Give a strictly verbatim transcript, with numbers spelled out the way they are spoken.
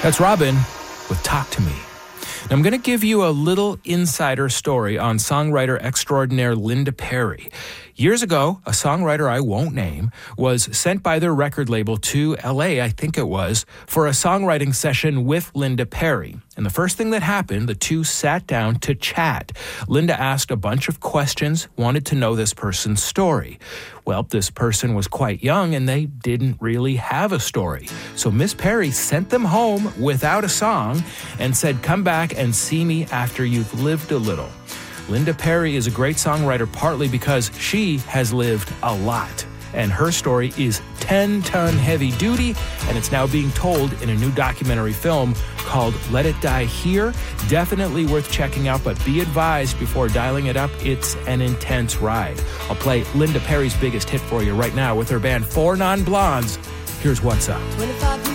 That's Robin with Talk to Me. Now, I'm going to give you a little insider story on songwriter extraordinaire Linda Perry. Years ago, a songwriter I won't name was sent by their record label to L A, I think it was, for a songwriting session with Linda Perry. And the first thing that happened, the two sat down to chat. Linda asked a bunch of questions, wanted to know this person's story. Well, this person was quite young and they didn't really have a story. So Miss Perry sent them home without a song and said, come back and see me after you've lived a little. Linda Perry is a great songwriter partly because she has lived a lot. And her story is ten-ton heavy duty, and it's now being told in a new documentary film called Let It Die Here. Definitely worth checking out, but be advised before dialing it up, it's an intense ride. I'll play Linda Perry's biggest hit for you right now with her band Four Non Blondes. Here's What's Up.